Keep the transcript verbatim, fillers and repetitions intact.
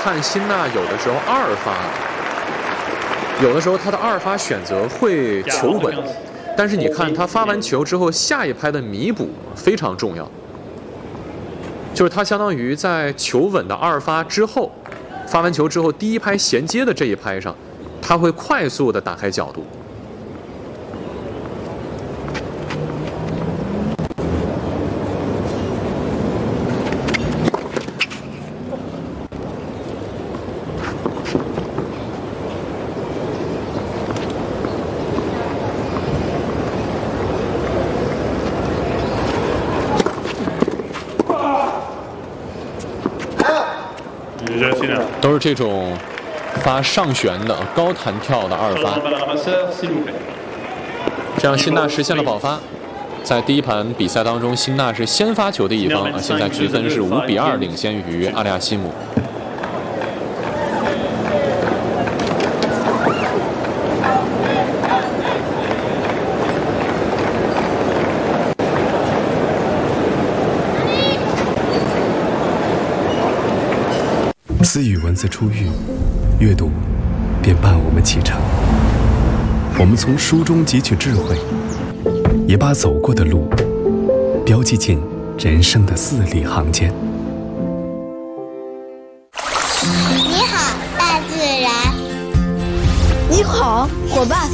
看辛纳有的时候二发，有的时候他的二发选择会求稳，但是你看他发完球之后下一拍的弥补非常重要，就是他相当于在求稳的二发之后，发完球之后第一拍衔接的这一拍上，他会快速的打开角度。都是这种发上旋的高弹跳的二发，这样辛纳实现了保发。在第一盘比赛当中，辛纳是先发球的一方，现在积分是五比二领先于阿利亚西姆。 私语文字出狱，阅读便伴我们启程。我们从书中汲取智慧，也把走过的路标记进人生的字里行间。 你好，大自然。 你好，伙伴。